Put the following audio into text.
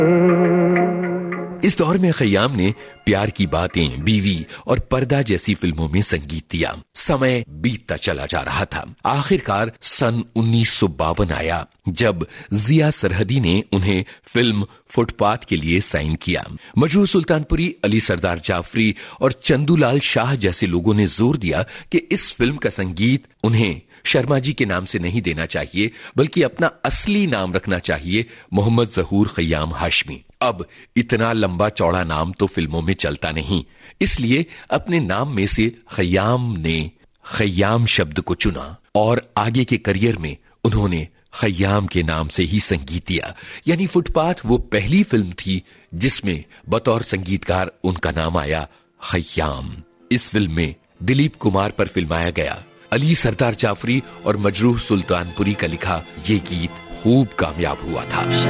इस दौर में खयाम ने प्यार की बातें, बीवी और पर्दा जैसी फिल्मों में संगीत दिया। समय बीतता चला जा रहा था। आखिरकार सन 1952 आया जब जिया सरहदी ने उन्हें फिल्म फुटपाथ के लिए साइन किया। मजरूह सुल्तानपुरी, अली सरदार जाफरी और चंदूलाल शाह जैसे लोगों ने जोर दिया कि इस फिल्म का संगीत उन्हें शर्मा जी के नाम से नहीं देना चाहिए, बल्कि अपना असली नाम रखना चाहिए, मोहम्मद जहूर खयाम हाशमी। अब इतना लंबा चौड़ा नाम तो फिल्मों में चलता नहीं, इसलिए अपने नाम में से खयाम ने खयाम शब्द को चुना और आगे के करियर में उन्होंने खयाम के नाम से ही संगीत दिया। यानी फुटपाथ वो पहली फिल्म थी जिसमें बतौर संगीतकार उनका नाम आया खयाम। इस फिल्म में दिलीप कुमार पर फिल्माया गया अली सरदार जाफरी और मजरूह सुल्तानपुरी का लिखा ये गीत खूब कामयाब हुआ था।